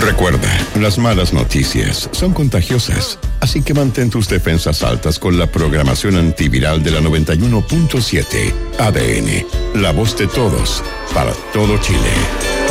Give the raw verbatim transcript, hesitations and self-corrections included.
Recuerda, las malas noticias son contagiosas, así que mantén tus defensas altas con la programación antiviral de la noventa y uno punto siete A D N, la voz de todos, para todo Chile.